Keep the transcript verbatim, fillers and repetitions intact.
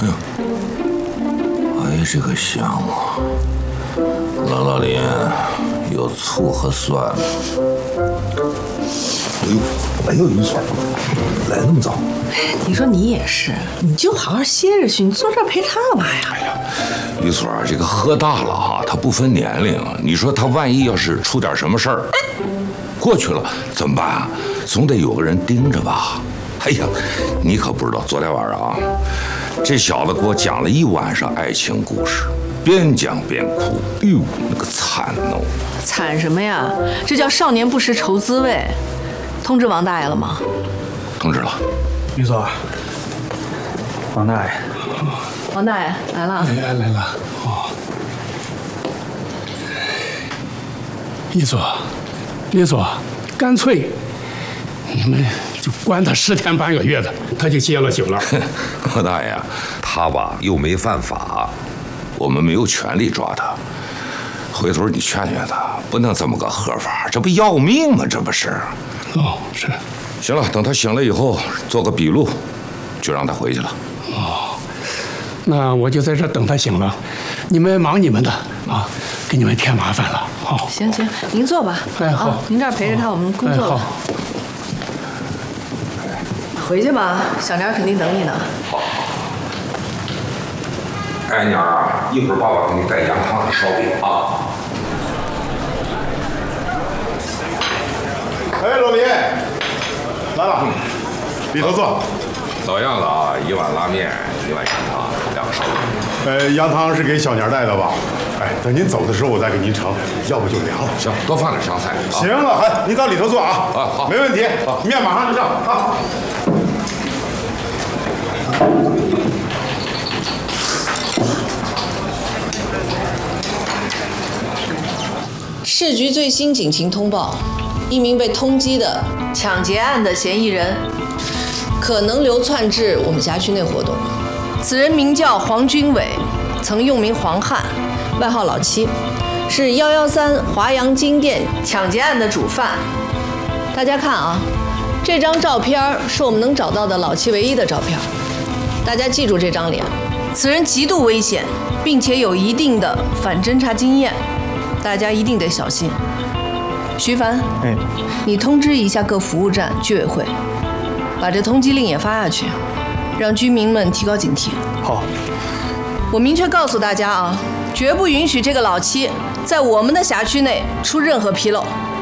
哎呦，哎，这个香啊！郎老林有醋和蒜。哎呦，哎呦，于酸，来那么早？ 你说你也是，你就好好歇着去，你坐这儿陪他干嘛呀？ 哎呀，于酸，这个喝大了哈，他不分年龄，你说他万一要是出点什么事儿，过去了怎么办啊？总得有个人盯着吧。哎呀，你可不知道，昨天晚上啊，这小子给我讲了一晚上爱情故事，边讲边哭，哎呦，那个惨哦！ 惨什么呀？这叫少年不识愁滋味。通知王大爷了吗？ 通知了。 于总，王大爷， 王大爷来了。 来来了。哦，李总，李总，干脆你们就关他十天半个月的，他就戒了酒了。 王大爷，他吧又没犯法，我们没有权利抓他。回头你劝劝他，不能这么个喝法，这不要命吗？这不是。 哦，是。 行了，等他醒了以后做个笔录，就让他回去了。 哦，那我就在这等他醒了，你们忙你们的啊，给你们添麻烦了。好， 行行，您坐吧。 哎，好， 啊，您这儿陪着他，我们工作了。 哎，好。 回去吧，小年肯定等你呢。 好。哎，娘啊，一会儿爸爸给你带羊汤和烧饼啊。 哎，老李，来了，里头坐。 老样子啊，一碗拉面，一碗羊汤，两个烧饼。 呃，羊汤是给小年带的吧？哎，等您走的时候我再给您盛，要不就凉了。 行，多放点香菜。啊、 行了，哎，您到里头坐啊。 啊，好， 没问题。好，面马上就上啊。 市局最新警情通报，一名被通缉的抢劫案的嫌疑人可能流窜至我们辖区内活动。 此人名叫黄军伟，曾用名黄汉， 外号老七，是幺幺三华阳金店抢劫案的主犯。 大家看啊，这张照片是我们能找到的老七唯一的照片。大家记住这张脸。 此人极度危险，并且有一定的反侦查经验，大家一定得小心。徐凡， 哎， 你通知一下各服务站、居委会，把这通缉令也发下去，让居民们提高警惕。 好。 我明确告诉大家啊，绝不允许这个老七在我们的辖区内出任何纰漏。